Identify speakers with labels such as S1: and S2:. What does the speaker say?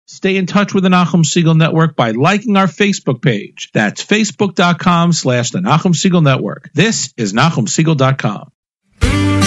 S1: Stay in touch with the Nachum Segal Network by liking our Facebook page. That's facebook.com/the Nachum Segal Network. This is NachumSegal.com.